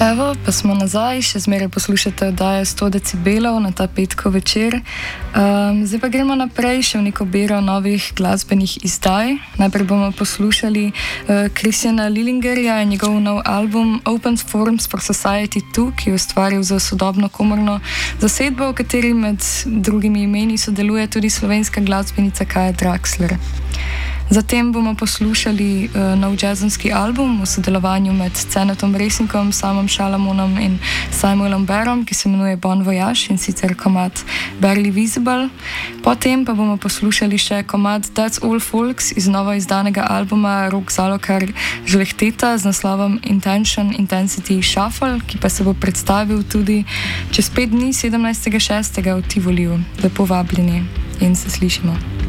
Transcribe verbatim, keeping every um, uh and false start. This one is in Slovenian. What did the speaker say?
Evo, pa smo nazaj, še zmeraj poslušate oddaje sto decibelov na ta petkov večer. Um, zdaj pa gremo naprej še v neko bero novih glasbenih izdaj. Najprej bomo poslušali uh, Christiana Lillingerja in njegov nov album Open Forms for Society dva, ki je ustvaril za sodobno komorno zasedbo, v kateri med drugimi imeni sodeluje tudi slovenska glasbenica Kaja Draxler. Zatem bomo poslušali uh, nov jazzonski album v sodelovanju med Cenetom Resnikom, Samom Šalamonom in Samuelom Barom, ki se imenuje Bon Voyage in sicer komad Barely Visible. Potem pa bomo poslušali še komad That's All Folks iz novo izdanega albuma Rok Zalokar Žlehteta z naslovom Intention Intensity Shuffle, ki pa se bo predstavil tudi čez pet dni, sedemnajstega šestega v Tivoliju. Lepo vabljeni in se slišimo.